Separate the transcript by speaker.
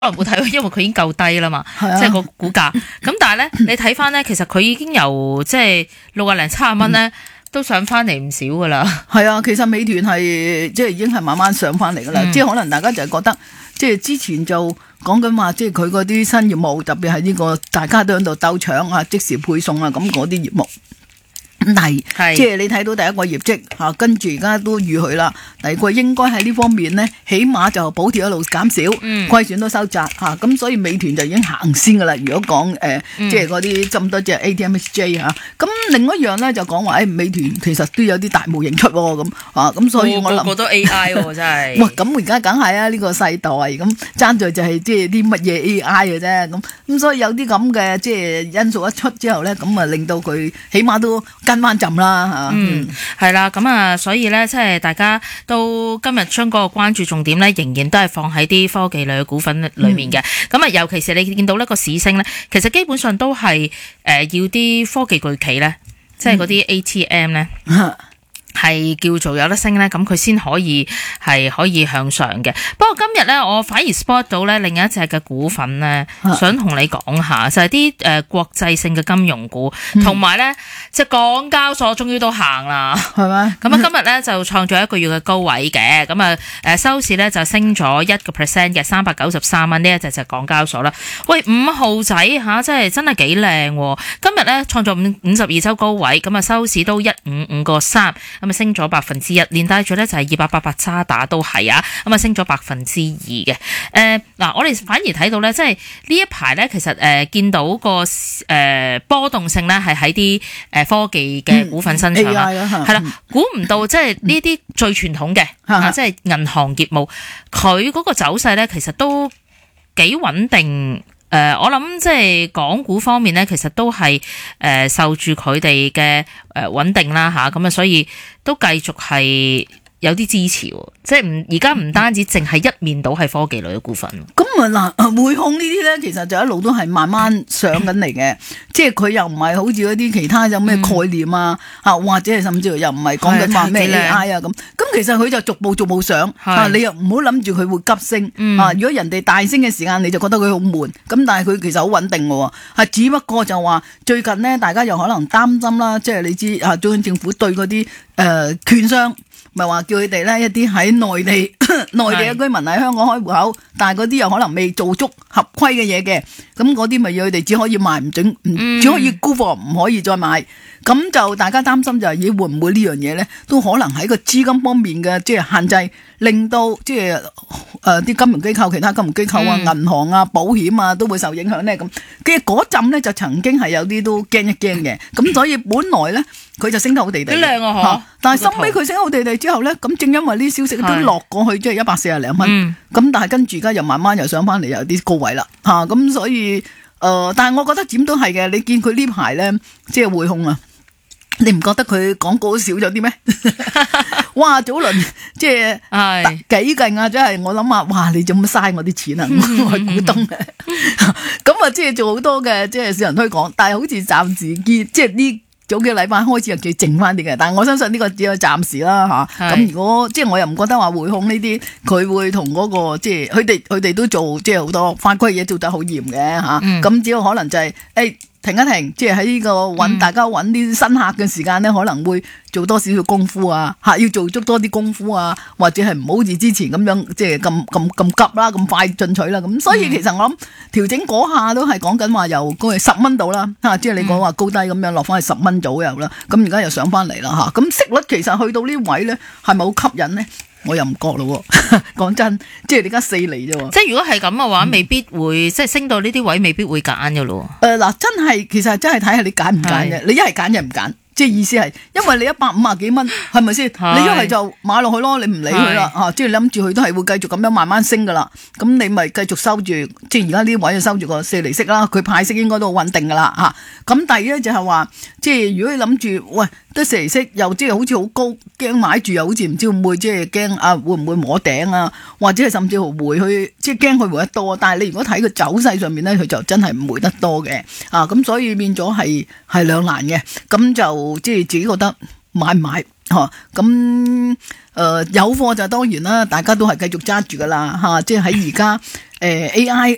Speaker 1: 能冇睇，因為佢已經夠低啦嘛，即係個股價。咁但係咧，你睇翻咧，其實佢已經由即係60零70蚊咧，都上翻嚟唔少噶啦。
Speaker 2: 係啊，其實美團係即係已經係慢慢上翻嚟噶啦。即係可能大家就係覺得，即係之前就講緊話，即係佢嗰啲新業務，特別係呢個大家都喺度鬥搶啊，即時配送啊，咁嗰啲業務。咁但係，即係你睇到第一個業績嚇，跟住而家都預佢啦。第二個應該喺呢方面呢，起碼就補貼一路減少，虧損都收窄嚇。咁所以美團就已經行先噶啦。如果講即係嗰啲咁多隻 ATMXJ 嚇，咁另一樣咧就講話，美團其實都有啲大模型出喎咁啊。咁所以我諗
Speaker 1: 個個都 AI 喎，真係。
Speaker 2: 哇！咁而家梗係啊，呢個世代咁爭在就係即係啲乜嘢 AI 嘅啫。咁所以有啲咁嘅即係因素一出之後咧，咁啊令到佢起碼都跟翻浸啦嚇。
Speaker 1: 係啦，咁啊，所以咧，即係大家都今日將嗰個關注重點咧，仍然都係放喺啲科技類嘅股份裏面嘅。咁啊，尤其是你見到呢個市升咧，其實基本上都係要啲科技巨企咧，即係嗰啲 ATM 咧。係叫做有得升咧，咁佢先可以向上嘅。不過今日咧，我反而 spot 到咧另一隻嘅股份咧，想同你講下，就係啲國際性嘅金融股，同埋咧即係港交所終於都行啦，
Speaker 2: 係咪？
Speaker 1: 咁啊，今日咧就創咗一個月嘅高位嘅，咁啊收市咧就升咗1%嘅393蚊，呢一隻就係港交所啦。喂，5號仔嚇，真係幾靚喎！今日咧創咗52周高位，咁啊收市都155個3。咁啊升咗1%，連帶住咧就係2888渣打都係啊，咁啊升咗2%嘅。嗱，我哋反而睇到咧，即係呢一排咧，其實見到個波動性咧係喺啲科技嘅股份身上啦，係啦，估唔到即係呢啲最傳統嘅即係銀行業務，佢嗰個走勢咧其實都幾穩定。我諗即係港股方面咧，其實都係受住佢哋嘅穩定啦吓，咁啊，所以都繼續係有啲支持，即係而家唔單止淨係一面倒係科技類嘅股份。
Speaker 2: 咁啊嗱，匯控呢啲咧，其實就一路都係慢慢上緊嚟嘅，即係佢又唔係好似嗰啲其他有咩概念啊，或者係甚至乎又唔係講緊話咩 AI 啊咁。咁其實佢就逐步上，你又唔好諗住佢會急升，如果人哋大升嘅時間，你就覺得佢好悶。咁但係佢其實好穩定喎，只不過就話最近呢，大家又可能擔心啦，即係你知中央政府對嗰啲券商。咪話叫佢哋咧一啲喺內地嘅居民喺香港開戶口，但係嗰啲又可能未做足合規嘅嘢嘅，咁嗰啲咪要佢哋只可以賣只可以沽貨，唔可以再賣。咁就大家擔心就係會唔會呢樣嘢咧，都可能喺個資金方面嘅即係限制，令到即係啲金融機構、其他金融機構啊、銀行啊、保險啊都會受影響咧。咁嘅嗰陣咧就曾經係有啲都驚一驚嘅。咁所以本來咧佢就升得好地地，
Speaker 1: 幾靚啊！
Speaker 2: 但係收尾佢升得好地地之後咧，咁正因為呢啲消息都落過去，即係140零蚊。咁但係跟住而家又慢慢又上翻嚟，有啲高位啦。咁所以但係我覺得點都係嘅。你見佢呢排咧，即係匯控啊。你唔覺得佢廣告少咗啲咩？哇！早輪即係幾勁啊！真係我諗下，哇！你做乜嘥我啲錢啊？我係股東嘅，咁啊，即係做好多嘅即係市場推廣，但係好似暫時見即係呢早幾個禮拜開始又叫靜翻啲嘅。但係我相信呢個只有暫時啦嚇。咁如果即係我又唔覺得話匯控呢啲佢會同嗰個即係佢哋都做即係好多法規嘢做得好嚴嘅嚇。咁只有可能就係停一停，即係喺呢個大家揾啲新客嘅時間咧，可能會做多少少功夫啊，要做足多啲功夫啊，或者係唔好似之前咁樣，即係咁急啦，咁快進取啦，咁所以其實我諗調整嗰下都係講緊話由嗰10蚊度啦，即係你講話高低咁樣落翻去10蚊左右啦，咁而家又上翻嚟啦嚇，咁息率其實去到呢位咧係咪好吸引咧？我又唔覺咯，講真，即係你而家4厘啫喎。
Speaker 1: 即係如果係咁嘅話，未必會即係升到呢啲位，未必會揀嘅咯。
Speaker 2: 嗱，其實真係睇下你揀唔揀嘅。你一係揀，一唔揀。即係意思係，因為你150幾蚊，係咪先？你一係就買落去咯，你唔理佢啦嚇，即係諗住佢都係會繼續咁樣慢慢升噶啦。咁你咪繼續收住，即係而家呢啲位就收住個4厘息啦。佢派息應該都好穩定噶啦嚇。咁第二咧就係話，即係如果你諗住，喂，得4厘息又即係好似好高，驚買住又好似唔知會唔會即係驚會唔會摸頂啊？或者係甚至乎回去，即係驚佢回得多。但係你如果睇個走勢上面咧，佢就真係唔回得多嘅咁所以變咗係兩難嘅。咁就即係自己覺得買唔買咁有貨就當然啦，大家都係繼續揸住噶啦即係喺而家AI